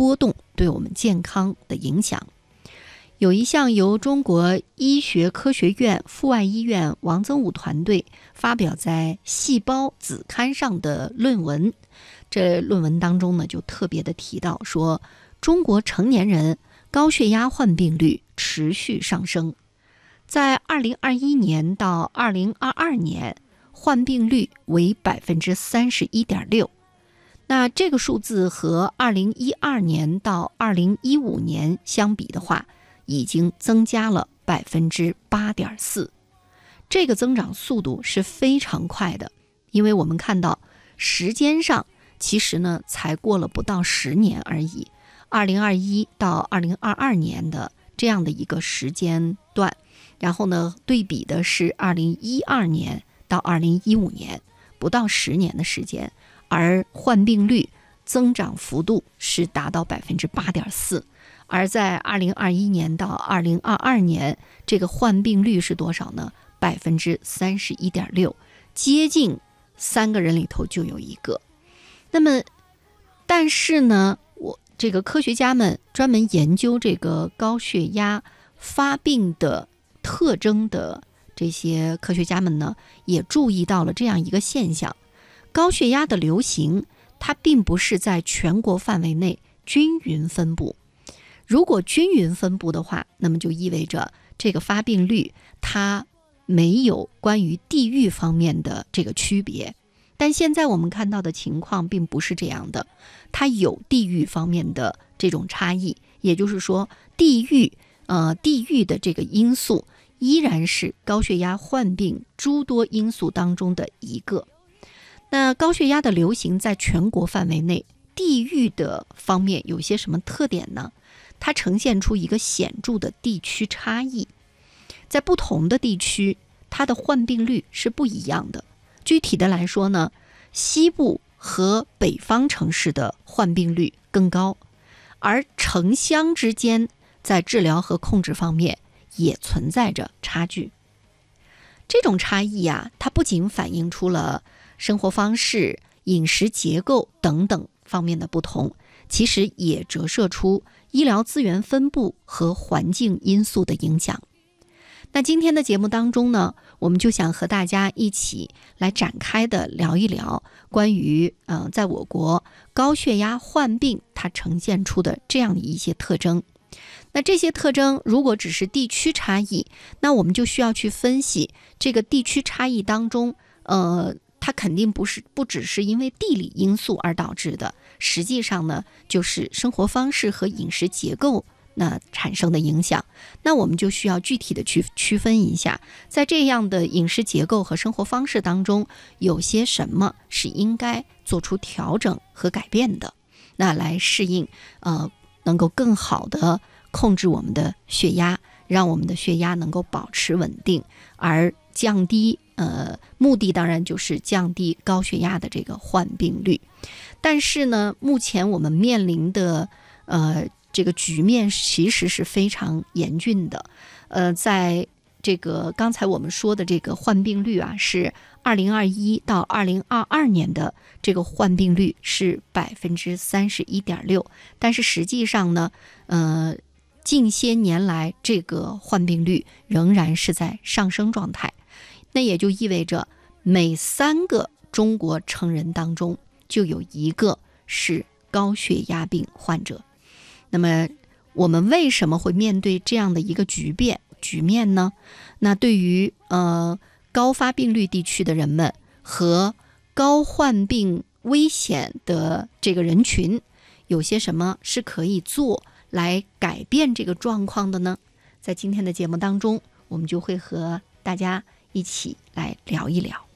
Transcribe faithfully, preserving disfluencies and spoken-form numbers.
波动对我们健康的影响。有一项由中国医学科学院阜外医院王增武团队发表在《细胞》子刊上的论文，这论文当中呢，就特别的提到说，中国成年人高血压患病率持续上升，在二零二一年到二零二二年，患病率为百分之三十一点六。那这个数字和二零一二年到二零一五年相比的话，已经增加了百分之八点四。这个增长速度是非常快的，因为我们看到时间上其实呢才过了不到十年而已，二零二一到二零二二年的这样的一个时间段，然后呢对比的是二零一二年到二零一五年，不到十年的时间，而患病率增长幅度是达到百分之八点四。而在二零二一年到二零二二年，这个患病率是多少呢？百分之三十一点六，接近三个人里头就有一个。那么，但是呢，我这个科学家们专门研究这个高血压发病的特征的这些科学家们呢，也注意到了这样一个现象：高血压的流行，它并不是在全国范围内均匀分布。如果均匀分布的话，那么就意味着这个发病率它没有关于地域方面的这个区别。但现在我们看到的情况并不是这样的，它有地域方面的这种差异，也就是说地域呃地域的这个因素依然是高血压患病诸多因素当中的一个。那高血压的流行在全国范围内，地域的方面有些什么特点呢？它呈现出一个显著的地区差异，在不同的地区，它的患病率是不一样的。具体的来说呢，西部和北方城市的患病率更高，而城乡之间在治疗和控制方面也存在着差距。这种差异啊，它不仅反映出了生活方式、饮食结构等等方面的不同，其实也折射出医疗资源分布和环境因素的影响。那今天的节目当中呢，我们就想和大家一起来展开的聊一聊关于呃，在我国高血压患病它呈现出的这样的一些特征。那这些特征如果只是地区差异，那我们就需要去分析这个地区差异当中，呃，它肯定不是不只是因为地理因素而导致的，实际上呢，就是生活方式和饮食结构那产生的影响。那我们就需要具体的去区分一下，在这样的饮食结构和生活方式当中，有些什么是应该做出调整和改变的，那来适应呃，能够更好的控制我们的血压，让我们的血压能够保持稳定，而降低呃，目的当然就是降低高血压的这个患病率。但是呢，目前我们面临的呃这个局面其实是非常严峻的。呃，在这个刚才我们说的这个患病率啊，是二零二一到二零二二年的这个患病率是百分之三十一点六，但是实际上呢，呃，近些年来这个患病率仍然是在上升状态。那也就意味着每三个中国成人当中就有一个是高血压病患者。那么我们为什么会面对这样的一个局变局面呢？那对于呃高发病率地区的人们和高患病危险的这个人群，有些什么是可以做来改变这个状况的呢？在今天的节目当中，我们就会和大家一起来聊一聊。